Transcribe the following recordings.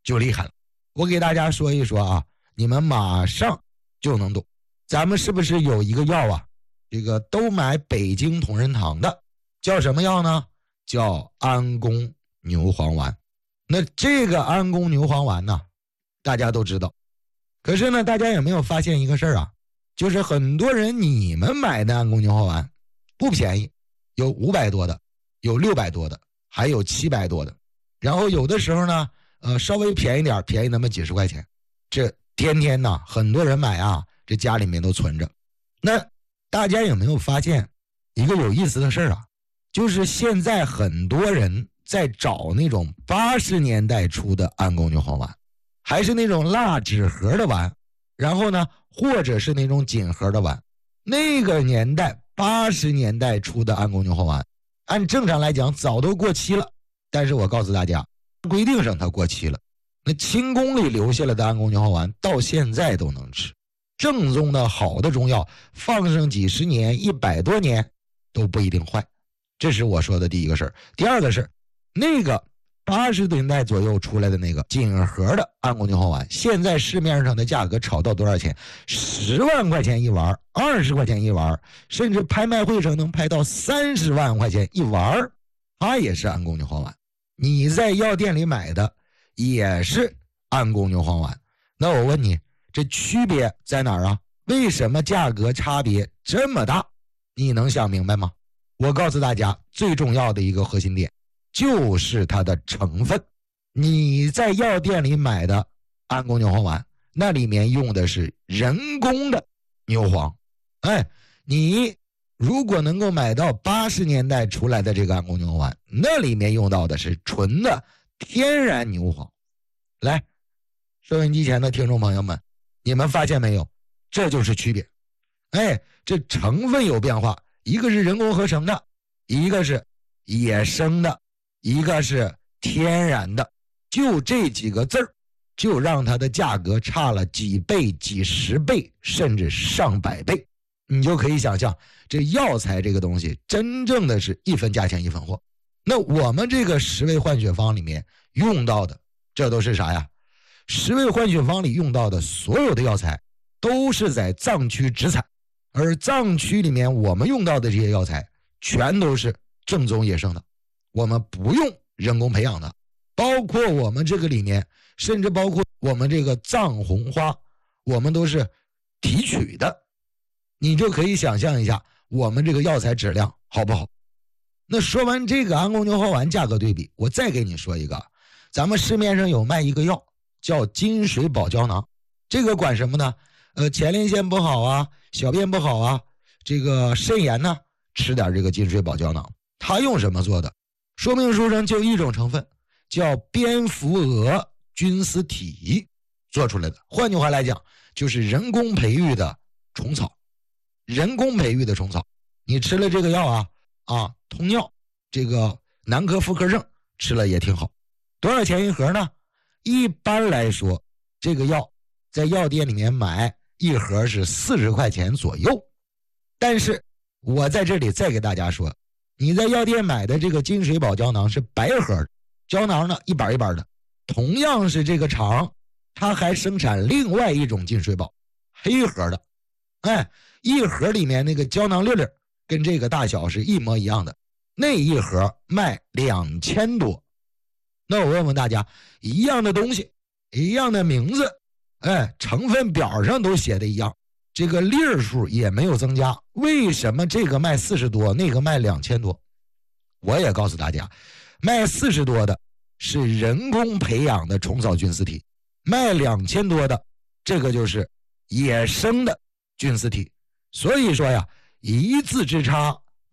就厉害了。我给大家说一说啊，你们马上就能懂。咱们是不是有一个药啊，这个都买北京同仁堂的，叫什么药呢？叫安宫牛黄丸。那这个安宫牛黄丸呢，大家都知道。可是呢，大家有没有发现一个事儿啊？就是很多人你们买的安宫牛黄丸不便宜，有500多的，有600多的，还有700多的。然后有的时候呢，稍微便宜点，便宜那么几十块钱。这天天呢，很多人买啊，这家里面都存着。那大家有没有发现一个有意思的事儿啊？就是现在很多人在找那种80年代出的安宫牛黄丸，还是那种蜡纸盒的丸，然后呢，或者是那种锦盒的丸。那个年代80年代出的安宫牛黄丸，按正常来讲早都过期了。但是我告诉大家，规定上它过期了。那清宫里留下来的安宫牛黄丸到现在都能吃，正宗的好的中药放上几十年100多年都不一定坏。这是我说的第一个事儿。第二个是那个80年代左右出来的那个锦盒的安宫牛黄丸，现在市面上的价格炒到多少钱？10万块钱一丸，20块钱一丸，甚至拍卖会上能拍到30万块钱一丸，它也是安宫牛黄丸。你在药店里买的也是安宫牛黄丸。那我问你，这区别在哪儿啊？为什么价格差别这么大？你能想明白吗？我告诉大家，最重要的一个核心点就是它的成分。你在药店里买的安宫牛黄丸，那里面用的是人工的牛黄。你如果能够买到80年代出来的这个安宫牛黄丸，那里面用到的是纯的天然牛黄。来，收音机前的听众朋友们，你们发现没有？这就是区别。这成分有变化，一个是人工合成的，一个是野生的，一个是天然的。就这几个字儿，就让它的价格差了几倍、几十倍，甚至上百倍。你就可以想象，这药材这个东西真正的是一分价钱一分货。那我们这个10味换血方里面用到的，这都是啥呀？10味换血方里用到的所有的药材都是在藏区直采，而藏区里面我们用到的这些药材全都是正宗野生的，我们不用人工培养的。包括我们这个里面，甚至包括我们这个藏红花，我们都是提取的。你就可以想象一下我们这个药材质量好不好。那说完这个安宫牛黄丸价格对比，我再给你说一个，咱们市面上有卖一个药叫金水宝胶囊。这个管什么呢？前列腺不好啊，小便不好啊，这个肾炎呢，吃点这个金水宝胶囊。它用什么做的？说明书上就一种成分，叫蝙蝠蛾菌丝体做出来的。换句话来讲，就是人工培育的虫草。人工培育的虫草，你吃了这个药通尿，这个男科妇科症吃了也挺好。多少钱一盒呢？一般来说，这个药在药店里面买一盒是40块钱左右。但是我在这里再给大家说，你在药店买的这个金水宝胶囊是白盒的，胶囊呢一板一板的。同样是这个厂，它还生产另外一种金水宝，黑盒的。一盒里面那个胶囊粒粒跟这个大小是一模一样的，那一盒卖2000多。那我问问大家，一样的东西，一样的名字，成分表上都写的一样，这个粒数也没有增加，为什么这个卖40多，那个卖2000多？我也告诉大家，卖40多的是人工培养的虫草菌丝体，卖2000多的这个就是野生的菌丝体。所以说呀，一字之差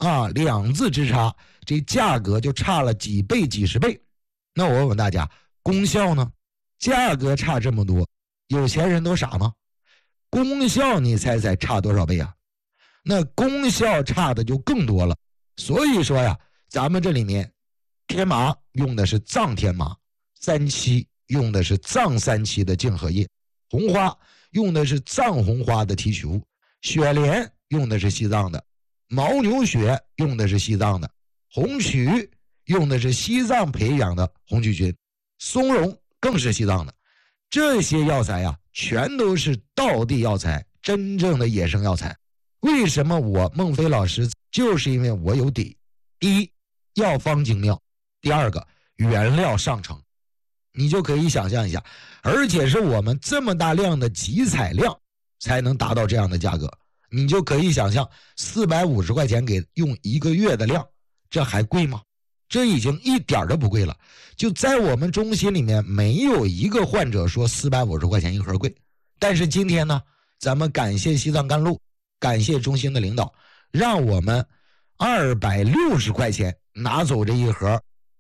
2字之差，这价格就差了几倍几十倍。那我问问大家，功效呢？价格差这么多，有钱人都傻吗？功效你猜猜差多少倍啊？那功效差的就更多了。所以说呀，咱们这里面天麻用的是藏天麻，三七用的是藏三七的净荷叶，红花用的是藏红花的提取物，雪莲用的是西藏的，牦牛血用的是西藏的，红曲用的是西藏培养的红曲菌，松茸更是西藏的。这些药材啊，全都是道地药材，真正的野生药材。为什么我孟非老师？就是因为我有底。第一，药方精妙；第二个，原料上乘。你就可以想象一下，而且是我们这么大量的集采量才能达到这样的价格。你就可以想象450块钱给用1个月的量，这还贵吗？这已经一点都不贵了。就在我们中心里面，没有一个患者说450块钱一盒贵。但是今天呢，咱们感谢西藏甘露，感谢中心的领导，让我们260块钱拿走这一盒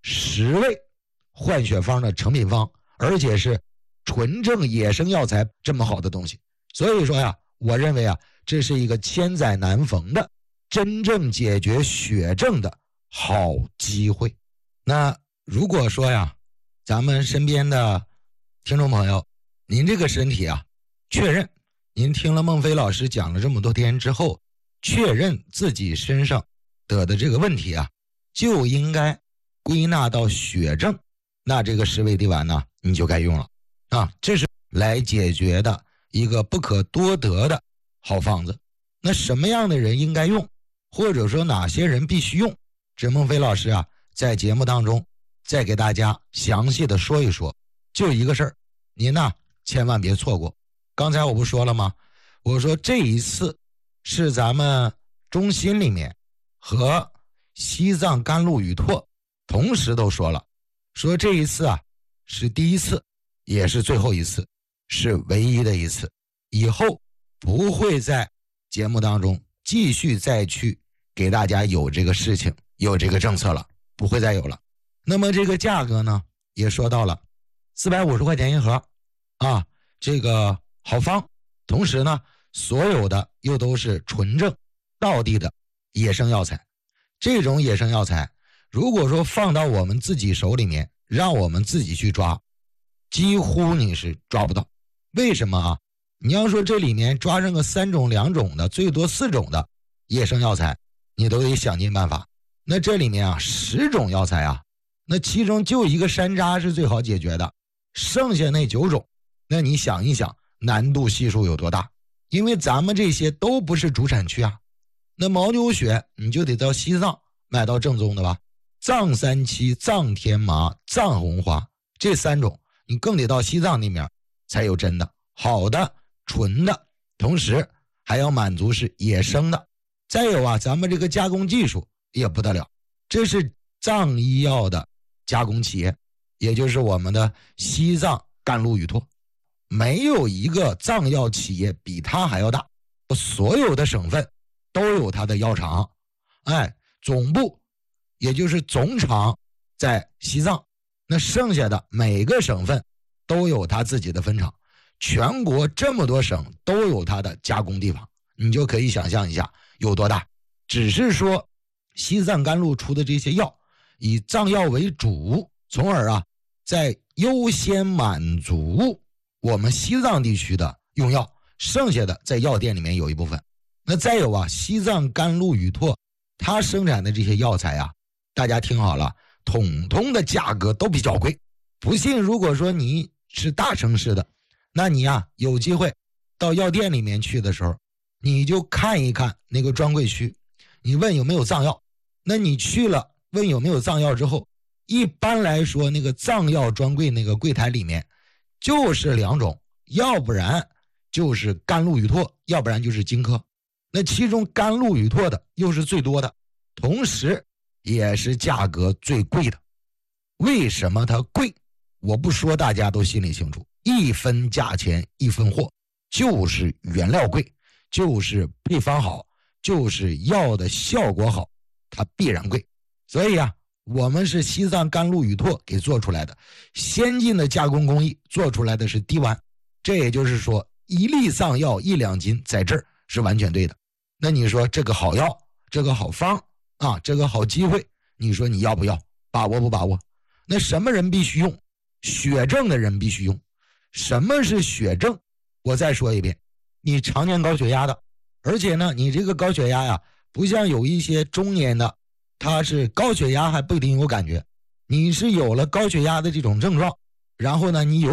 10味换血方的成品方，而且是纯正野生药材这么好的东西。所以说呀，我认为啊，这是一个千载难逢的真正解决血症的好机会。那如果说呀，咱们身边的听众朋友，您这个身体啊，确认您听了孟非老师讲了这么多天之后，确认自己身上得的这个问题啊，就应该归纳到血症，那这个10味地丸呢，你就该用了啊，这是来解决的一个不可多得的好方子。那什么样的人应该用，或者说哪些人必须用，这孟非老师啊，在节目当中再给大家详细的说一说。就一个事儿，您呢千万别错过。刚才我不说了吗？我说这一次是咱们中心里面和西藏甘露与拓同时都说了，说这一次啊是第一次，也是最后一次，是唯一的一次，以后不会在节目当中继续再去给大家有这个事情，有这个政策了，不会再有了。那么这个价格呢，也说到了450块钱一盒啊，这个好方，同时呢，所有的又都是纯正道地的野生药材。这种野生药材，如果说放到我们自己手里面，让我们自己去抓，几乎你是抓不到。为什么啊？你要说这里面抓上个3种2种的，最多4种的野生药材，你都得想尽办法。那这里面啊10种药材啊，那其中就一个山楂是最好解决的，剩下那9种，那你想一想难度系数有多大？因为咱们这些都不是主产区啊。那牦牛血你就得到西藏买到正宗的吧，藏三七、藏天麻、藏红花这3种，你更得到西藏那边才有真的好的纯的，同时还要满足是野生的。再有啊，咱们这个加工技术也不得了，这是藏医药的加工企业，也就是我们的西藏甘露与拓，没有一个藏药企业比它还要大，所有的省份都有它的药厂，总部也就是总厂在西藏，那剩下的每个省份都有它自己的分厂，全国这么多省都有它的加工地方，你就可以想象一下有多大。只是说西藏甘露出的这些药以藏药为主，从而啊在优先满足我们西藏地区的用药，剩下的在药店里面有一部分。那再有啊，西藏甘露与拓它生产的这些药材啊，大家听好了，统统的价格都比较贵。不信如果说你是大城市的，那你啊有机会到药店里面去的时候，你就看一看那个专柜区，你问有没有藏药。那你去了问有没有藏药之后，一般来说那个藏药专柜那个柜台里面就是2种，要不然就是甘露与拓，要不然就是金科。那其中甘露与拓的又是最多的，同时也是价格最贵的。为什么它贵？我不说大家都心里清楚，一分价钱一分货，就是原料贵，就是配方好，就是药的效果好，它必然贵。所以啊，我们是西藏甘露与拓给做出来的先进的加工工艺，做出来的是低丸。这也就是说1粒藏药1两金，在这儿是完全对的。那你说这个好药，这个好方啊，这个好机会，你说你要不要，把握不把握？那什么人必须用？血症的人必须用。什么是血症？我再说一遍，你常年高血压的，而且呢你这个高血压呀，不像有一些中年的，他是高血压还不一定有感觉，你是有了高血压的这种症状， 然后呢，你有